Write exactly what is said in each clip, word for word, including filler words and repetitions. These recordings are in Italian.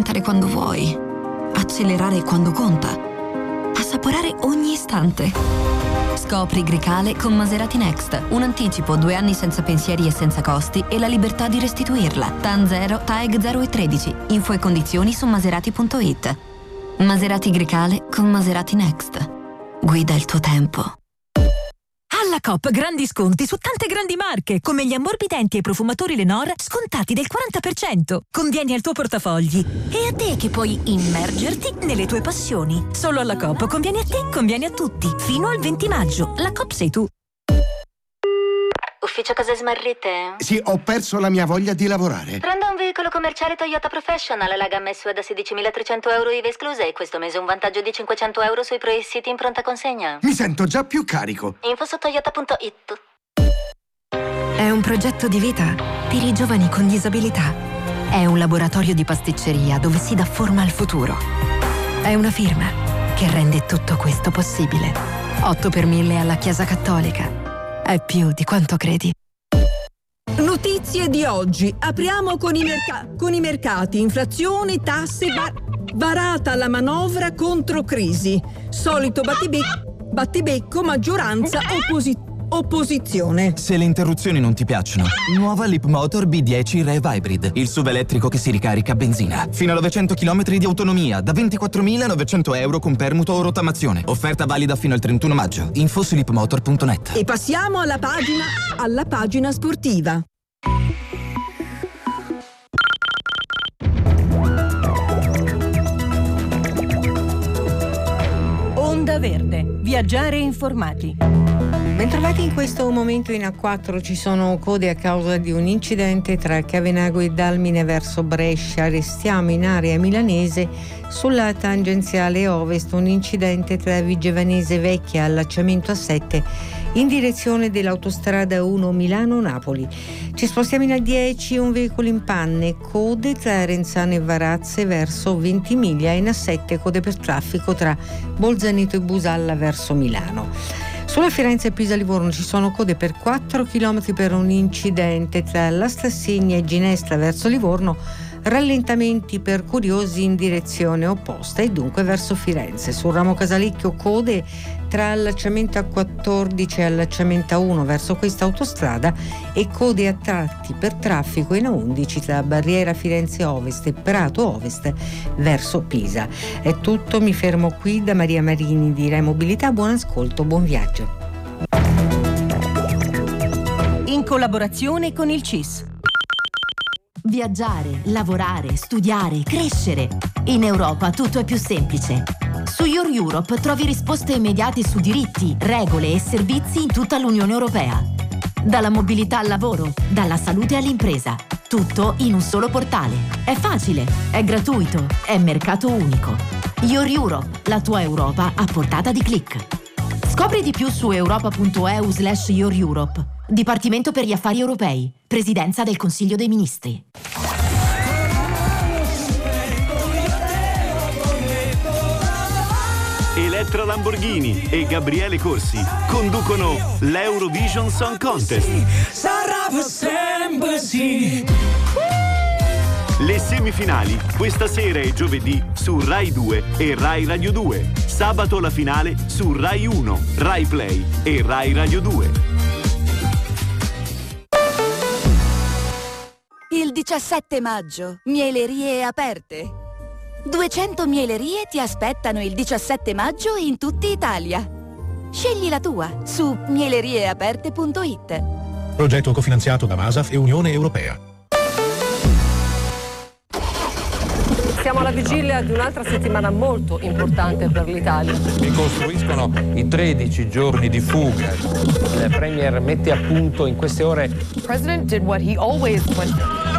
rallentare quando vuoi, accelerare quando conta, assaporare ogni istante. Scopri Grecale con Maserati Next. Un anticipo, due anni senza pensieri e senza costi e la libertà di restituirla. T A N zero, T A E G zero e tredici. Info e condizioni su maserati punto it. Maserati Grecale con Maserati Next. Guida il tuo tempo. Alla Coop grandi sconti su tante grandi marche, come gli ammorbidenti e i profumatori Lenor, scontati del quaranta per cento. Convieni al tuo portafogli. E a te che puoi immergerti nelle tue passioni. Solo alla Coop convieni a te, convieni a tutti. Fino al venti maggio. La Coop sei tu. Ufficio cose smarrite? Sì, ho perso la mia voglia di lavorare. Prendo un veicolo commerciale Toyota Professional, la gamma S U V da sedicimilatrecento euro I V A escluse e questo mese un vantaggio di cinquecento euro sui pre-siti in pronta consegna. Mi sento già più carico. Info su toyota punto it. È un progetto di vita per i giovani con disabilità. È un laboratorio di pasticceria dove si dà forma al futuro. È una firma che rende tutto questo possibile. otto per mille alla Chiesa Cattolica. È più di quanto credi. Notizie di oggi. Apriamo con i, merca- con i mercati. Inflazione, tasse, va- varata la manovra contro crisi. Solito battibecco, battibecco maggioranza, opposi- opposizione. Se le interruzioni non ti piacciono, nuova Leapmotor B dieci Rev Hybrid, il S U V elettrico che si ricarica a benzina. Fino a novecento chilometri di autonomia, da ventiquattromilanovecento euro con permuto o rottamazione. Offerta valida fino al trentuno maggio. Info su leapmotor punto net. E passiamo alla pagina, alla pagina sportiva. Onda Verde. Viaggiare informati. Bentrovati. In questo momento in A quattro ci sono code a causa di un incidente tra Cavenago e Dalmine verso Brescia. Restiamo in area milanese sulla tangenziale ovest, un incidente tra Vigevanese Vecchia, allacciamento a sette in direzione dell'autostrada uno Milano-Napoli. Ci spostiamo in A dieci, un veicolo in panne, code tra Renzano e Varazze verso Ventimiglia, in A sette code per traffico tra Bolzaneto e Busalla verso Milano. Sulla Firenze-Pisa-Livorno ci sono code per quattro chilometri per un incidente tra La Stassegna e Ginestra verso Livorno, rallentamenti per curiosi in direzione opposta e dunque verso Firenze. Sul ramo Casalecchio code tra allacciamento A quattordici e allacciamento A uno verso questa autostrada e code a tratti per traffico in A undici tra Barriera Firenze Ovest e Prato Ovest verso Pisa. È tutto, mi fermo qui. Da Maria Marini di Rai Mobilità, buon ascolto, buon viaggio. In collaborazione con il C I S. Viaggiare, lavorare, studiare, crescere. In Europa tutto è più semplice. Su Your Europe trovi risposte immediate su diritti, regole e servizi in tutta l'Unione Europea. Dalla mobilità al lavoro, dalla salute all'impresa. Tutto in un solo portale. È facile, è gratuito, è mercato unico. Your Europe, la tua Europa a portata di click. Scopri di più su europa punto e u slash your Europe. Dipartimento per gli affari europei. Presidenza del Consiglio dei Ministri. Elettra Lamborghini e Gabriele Corsi conducono l'Eurovision Song Contest. Sarà sempre sì. Le semifinali questa sera e giovedì su Rai due e Rai Radio due. Sabato la finale su Rai uno, Rai Play e Rai Radio due. Il diciassette maggio, mielerie aperte. duecento mielerie ti aspettano il diciassette maggio in tutta Italia. Scegli la tua su mielerieaperte punto it. Progetto cofinanziato da Masaf e Unione Europea. Siamo alla vigilia di un'altra settimana molto importante per l'Italia. Ricostruiscono i tredici giorni di fuga. Il Premier mette a punto in queste ore. The President did what he always went.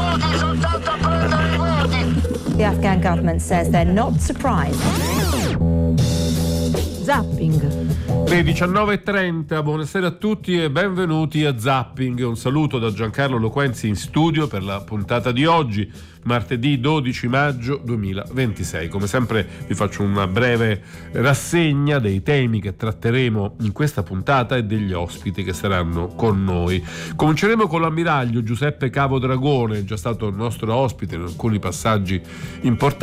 The Afghan government says they're not surprised. Zapping. Le diciannove e trenta, buonasera a tutti e benvenuti a Zapping. Un saluto da Giancarlo Loquenzi in studio per la puntata di oggi, martedì dodici maggio duemilaventisei. Come sempre vi faccio una breve rassegna dei temi che tratteremo in questa puntata e degli ospiti che saranno con noi. Cominceremo con l'ammiraglio Giuseppe Cavo Dragone, già stato il nostro ospite in alcuni passaggi importanti.